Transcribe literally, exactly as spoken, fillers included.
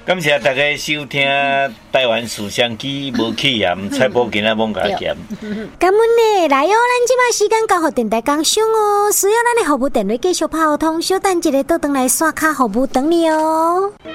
感谢大家收听台湾思想机无起盐菜脯今仔猛加咸。 感恩呢，来哦，咱即摆时间交互电台工商哦，需要咱的服务电话继续拍通，小等一个倒转来刷卡服务等你哦。